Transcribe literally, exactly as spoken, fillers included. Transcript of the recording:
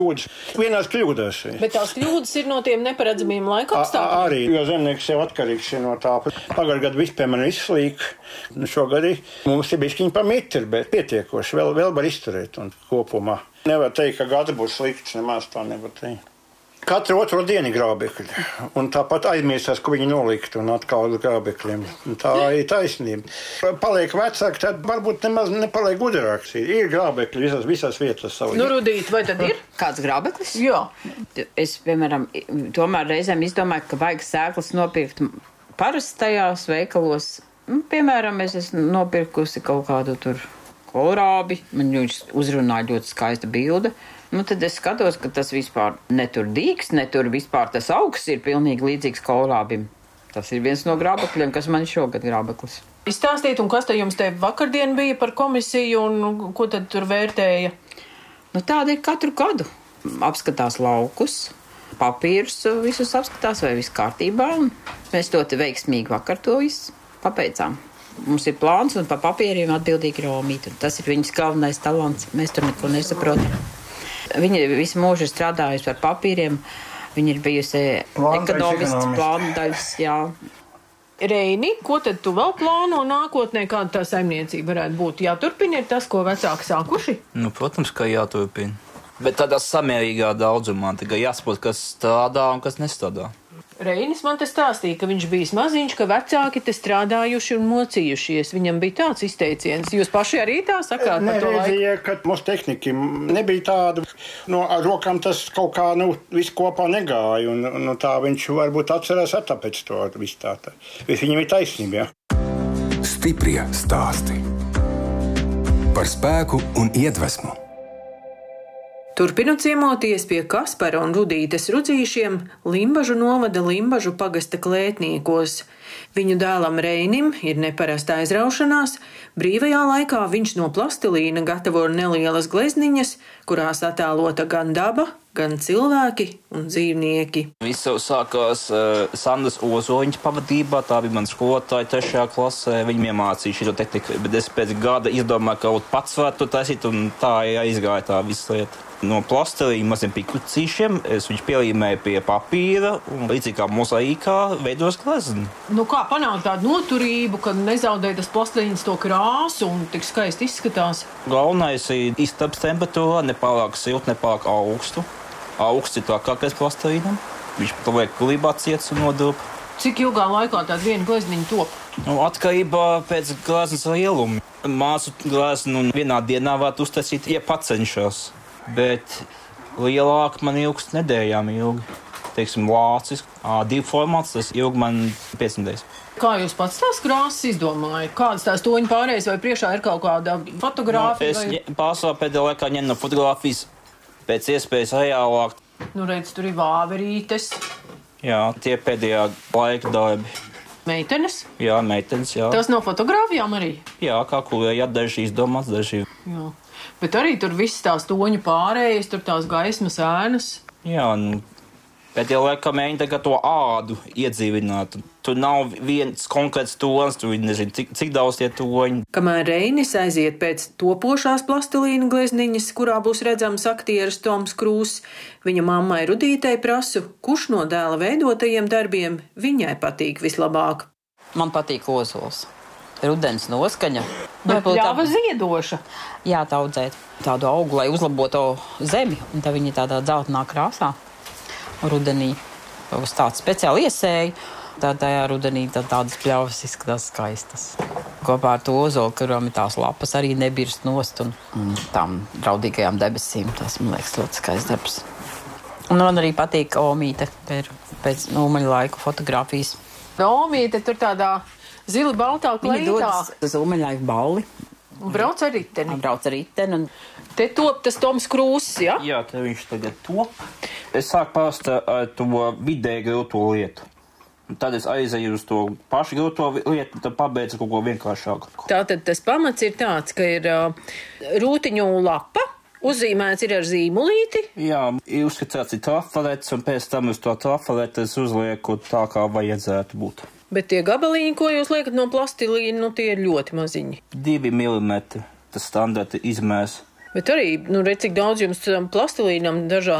Kļūdas. Vienās kļūdās. Bet tās kļūdas ir no tiem neparedzamiem laika apstākļiem? Arī, jo zemnieks jau atkarīgs no tā. Pagājušajā gadā vispār man izslīk. Šogad mums ir bišķiņi pa metru, bet pietiekoši. Vēl, vēl var izturēt un kopumā. Nevar teikt, ka gads būs slikts, nemaz tā nevar teikt. Katru otro dienu ir grābekļi. Un tāpat aizmirstās, ko viņi nolikt un atkal uz grābekļiem. Tā ir taisnība. Paliek vecāki, tad varbūt nemaz nepaliek gudrāks. Ir grābekļi visās, visās vietās. Savu. Nu, Rudīt, vai tad ir? Kāds grābeklis? Jā. Es, piemēram, tomēr reizēm izdomāju, ka vajag sēklas nopirkt parastajās veikalos. Nu, piemēram, es esmu nopirkusi kaut kādu tur kohlrābi. Man viņš uzrunāja ļoti skaista bilde. Nu, tad es skatos, ka tas vispār netur dīks, netur vispār tas augsts ir pilnīgi līdzīgs kohlrābim. Tas ir viens no grābekļiem, kas man šogad grābeklis. Izstāstīt, un kas te jums te vakardien bija par komisiju, un ko tad tur vērtēja? Nu, tāda ir katru gadu. Apskatās laukus, papīrus visus apskatās, vai viss kārtībā, un mēs ļoti veiksmīgi vakar to visu pabeicām. Mums ir plāns, un pa papīriem atbildīgi Romīta. Tas ir viņas galvenais talants. Mēs tur neko nesaprotam. Viņa visu mūžu ir strādājusi ar papīriem. Viņa ir bijusi ekonomists, plāndaļas, jā. Reini, ko tad tu vēl plāno nākotnē, kāda tā saimniecība varētu būt? Jāturpina ir tas, ko vecāki sākuši? Nu, protams, ka jāturpina. Bet tādā samērīgā daudzumā, tikai jāsaprot, kas strādā un kas nestrādā. Reinis man te stāstīja, ka viņš bijis maziņš, ka vecāki te strādājuši un mocījušies. Viņam bija tāds izteiciens. Jūs paši arī tā sakāt par to laiku? Neredzīja, ka mūsu tehniķi nebija tāda. No rokām tas kaut kā, nu, viss kopā negāja. Un, nu, tā viņš varbūt atcerās tāpēc to visu tā. tā. Viņam ir taisnība, jā. Stiprie stāsti par spēku un iedvesmu. Turpinu ciemoties pie Kaspara un Rudītes Rudzīšiem Limbažu novada Limbažu pagasta klētniekos. Viņu dēlam Reinim ir neparasta aizraušanās. Brīvajā laikā viņš no plastilīna gatavo nelielas glezniņas, kurās attēlota gan daba, gan cilvēki un dzīvnieki. Viss jau sākās uh, Sandas Ozoņas pavadībā. Tā bija man skolotāja trešajā klasē. Viņa iemācīja šo tehniku, bet es pēc gada izdomāju, ka kaut pats varētu to taisīt, un tā aizgāja tā visa lieta. No plastelīna maziem pikucīšiem es viņus pielīmēju pie papīra un līdzīgi kā mozaīkā veidos gleznu. Nu kā panākt tādu noturību, kad nezaudē tas plastelīns to krāsu un tik skaisti izskatās? Galvenais ir istabas temperatūrā, nepārāk siltu, nepārāk augstu. Augsts ir trakākais plastelīnam. Viņš paliek kulībā ciets un nodrup. Cik ilgā laikā tāda viena glezniņa top? Nu, atkarībā pēc gleznas lieluma. Māsu gleznu un vienā dienā varētu uztaisīt, ja pacenšos. Bet lielāk man ilgst nedēļām ilgi. Teiksim, vācis, divu formāts, tas ilgi man piecdesmit. Kā jūs pats tās krāsas izdomājat? Kādas tās toņu pārējais vai priekšā ir kaut kāda fotogrāfija? Nu, es vai... pārsvarā pēdējā laikā ņem no fotogrāfijas pēc iespējas reālāk. Nu, redz, tur ir vāverītes. Jā, tie pēdējā laika darbi. Meitenes? Jā, meitenes, jā. Tas no fotogrāfijām arī? Jā, kā kurējā daži izdomāts, daži. Jā. Bet arī tur viss tās toņu pārējas, tur tās gaismas ēnas. Jā, nu, pēdējā laikā mēģina tagad to ādu iedzīvināt. Tur nav viens konkrēts tons, tur nezinu, cik, cik daudz tie toņi. Kamēr Reinis aiziet pēc topošās plastilīna glezniņas, kurā būs redzams aktieris Toms Krūss, viņa mammai Rudītei prasu, kurš no dēla veidotajiem darbiem viņai patīk vislabāk. Man patīk ozols. Rudens noskaņa. Bet pļāva ziedoša. Jā, tā audzēt tādu augu, lai uzlabotu zemi, un tā viņa tādā dzeltenā krāsā. Rudenī uz tādu speciāli iesēju, tā tajā rudenī tā tādas pļāvas izskatās skaistas. Kopā ar to ozolu, kurām ir tās lapas, arī nebirst nost un, un tām draudīgajām debesīm. Tas, man liekas, ļoti skaists darbs. Un man arī patīk Omīte pēc Umaļa laiku fotogrāfijas. Omīte tur tādā zili baltā kleitā. Viņa dodas uz Umaļlaiku balli. Un brauc ar riteni. Brauc ar riteni. Un... Te top tas Toms Krūss, ja? Jā, te viņš tagad top. Es sāku pārst ar to vidēji grūto lietu. Un tad es aizēju uz to pašu grūto lietu, un tad pabeidzu kaut ko vienkāršāku. Tātad tas pamats ir tāds, ka ir uh, rūtiņu lapa, uzzīmēts ir ar zīmulīti. Jā, ir uzskatās ir trafarets, un pēc tam uz to trafaretu es uzlieku tā, kā vajadzētu būt. Bet tie gabaliņi, ko jūs liekat no plastilīna, nu tie ir ļoti maziņi. Divi milimetri, tas standarta izmērs. Bet arī, nu, redz, cik daudz jums plastilīnam dažādi